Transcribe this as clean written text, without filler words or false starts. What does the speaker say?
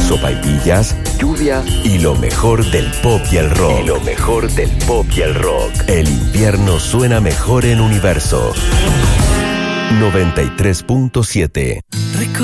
sopaipillas, lluvia y lo mejor del pop y el rock. El invierno suena mejor en Universo 93.7.